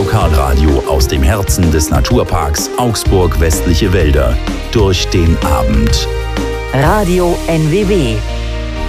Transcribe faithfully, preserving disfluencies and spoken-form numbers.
Lokalradio aus dem Herzen des Naturparks Augsburg Westliche Wälder. Durch den Abend. Radio N W W.